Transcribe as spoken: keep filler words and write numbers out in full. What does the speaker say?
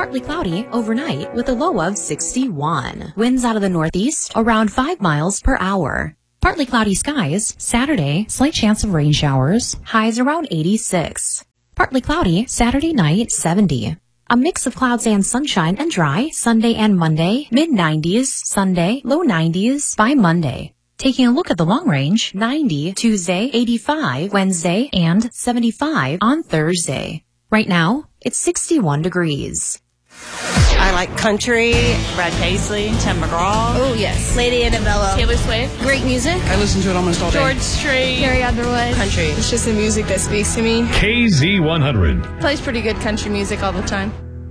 Partly cloudy overnight with a low of sixty-one. Winds out of the northeast around five miles per hour. Partly cloudy skies. Saturday, slight chance of rain showers. Highs around eighty-six. Partly cloudy Saturday night, seventy. A mix of clouds and sunshine and dry Sunday and Monday. mid nineties Sunday, low nineties by Monday. Taking a look at the long range, ninety Tuesday, eighty-five Wednesday, and seventy-five on Thursday. Right now, it's sixty-one degrees. I like country. Brad Paisley, Tim McGraw. Oh, yes. Lady Annabella. Taylor Swift. Great music. I listen to it almost all day. George Strait. Carrie Underwood. Country. It's just the music that speaks to me. K Z one hundred. Plays pretty good country music all the time.